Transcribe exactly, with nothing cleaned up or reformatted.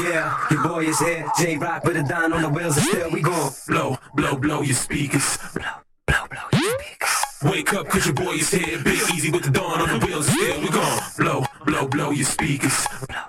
Yeah, your boy is here. J-Rock with a dime on the wheels and still we gon' blow, blow, blow your speakers. Blow, blow, blow your speakers. Wake up cause your boy is here. Big Easy with the dawn on the wheels and still we gon' blow, blow, blow your speakers. Blow.